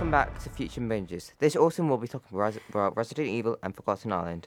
welcome back to Future Binges. This autumn we'll be talking about Resident Evil and Forgotten Island.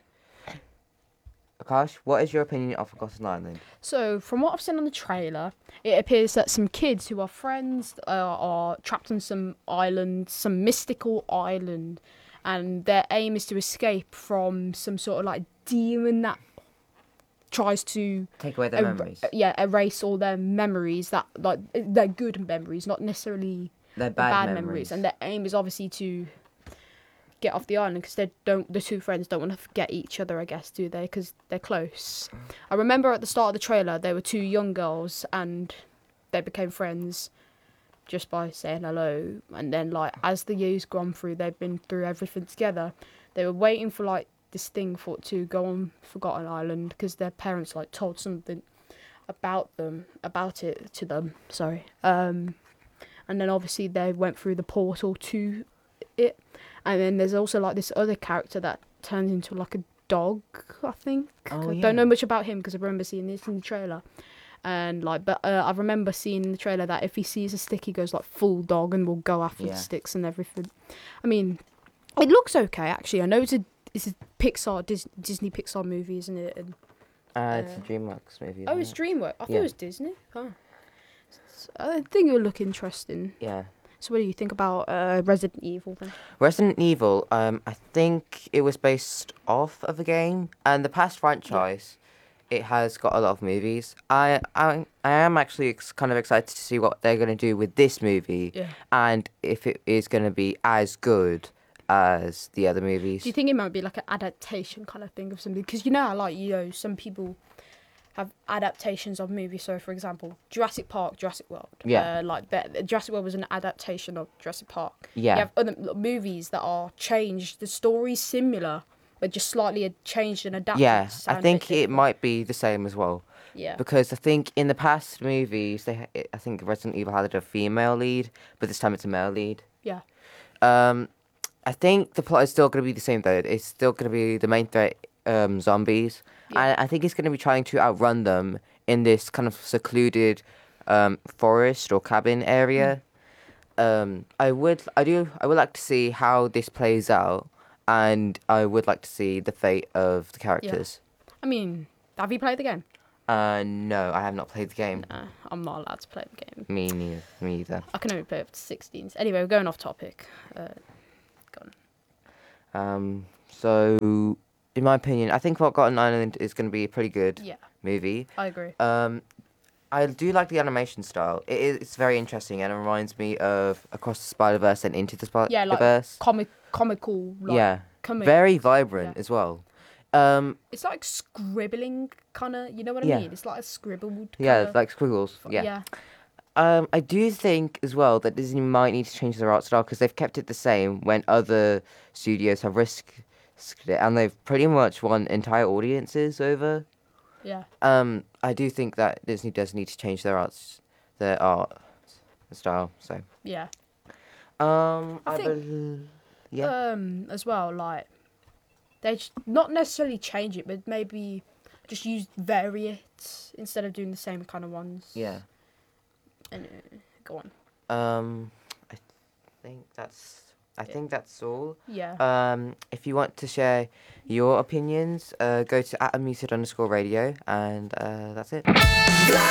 Akash, what is your opinion of Forgotten Island? So, from what I've seen on the trailer, it appears that some kids who are friends are trapped on some island, some mystical island, and their aim is to escape from some sort of like demon that tries to Take away their memories. Erase all their memories, that like their good memories, not necessarily Their the bad memories. And their aim is obviously to get off the island because the two friends don't want to forget each other, I guess, do they? Because they're close. I remember at the start of the trailer there were two young girls and they became friends just by saying hello, and then like as the years gone through, they've been through everything together. They were waiting for like this thing to go on Forgotten Island because their parents like told something about it to them. Sorry. And then obviously they went through the portal to it. And then there's also like this other character that turns into like a dog, I think. Oh, I yeah. don't know much about him because I remember seeing this in the trailer. And like, but I remember seeing in the trailer that if he sees a stick, he goes like full dog and will go after the sticks and everything. I mean, it looks okay actually. I know it's a Pixar Disney Pixar movie, isn't it? And, It's a DreamWorks movie. oh, it's DreamWorks. I thought Yeah. it was Disney. Oh. I think it would look interesting. Yeah. So what do you think about Resident Evil then? Resident Evil, I think it was based off of a game, and the past franchise, it has got a lot of movies. I am actually kind of excited to see what they're going to do with this movie, and if it is going to be as good as the other movies. Do you think it might be like an adaptation kind of thing of something? Because you know how, like, you know, some people have adaptations of movies. So, for example, Jurassic Park, Jurassic World. Yeah. Like, Jurassic World was an adaptation of Jurassic Park. Yeah. You have other movies that are changed. The story's similar, but just slightly changed and adapted. Yeah, to sound I a think bit it different. might be the same as well. Yeah. Because I think in the past movies, I think Resident Evil had a female lead, but this time it's a male lead. Yeah. I think the plot is still going to be the same though. It's still going to be the main threat, zombies, and I think he's going to be trying to outrun them in this kind of secluded forest or cabin area. I would like to see how this plays out, and I would like to see the fate of the characters. I mean, have you played the game? No, I have not played the game. No, I'm not allowed to play the game. Me neither. I can only play up to 16s. Anyway, we're going off topic. Go on. So, in my opinion, I think Forgotten Island is going to be a pretty good movie. I agree. I do like the animation style. It's very interesting, and it reminds me of Across the Spider-Verse and Into the Spider-Verse. Comical. Like, very vibrant as well. It's like scribbling, kind of. You know what I mean? It's like a scribbled. Like squiggles. Yeah. I do think as well that Disney might need to change their art style because they've kept it the same when other studios have risked it, and they've pretty much won entire audiences over. Yeah. I do think that Disney does need to change their art style. So. Yeah. I think, as well, like they not necessarily change it, but maybe just vary it instead of doing the same kind of ones. Yeah. And go on. I think that's all. Yeah. If you want to share your opinions, go to @unmuted_radio, and that's it.